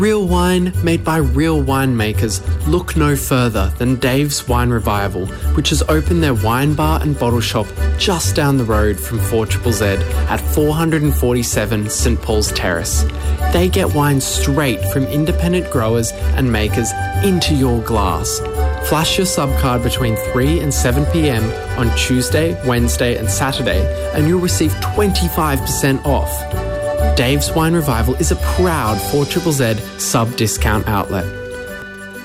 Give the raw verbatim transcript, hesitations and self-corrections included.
Real wine made by real winemakers. Look no further than Dave's Wine Revival, which has opened their wine bar and bottle shop just down the road from four Z Z Z at four forty-seven St Paul's Terrace. They get wine straight from independent growers and makers into your glass. Flash your subcard between three and seven p m on Tuesday, Wednesday and Saturday and you'll receive twenty-five percent off. Dave's Wine Revival is a proud four Z Z Z sub-discount outlet.